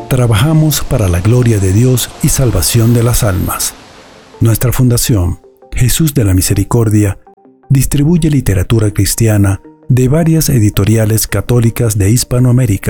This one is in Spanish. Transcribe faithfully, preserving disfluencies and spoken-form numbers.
trabajamos para la gloria de Dios y salvación de las almas. Nuestra fundación, Jesús de la Misericordia, distribuye literatura cristiana de varias editoriales católicas de Hispanoamérica.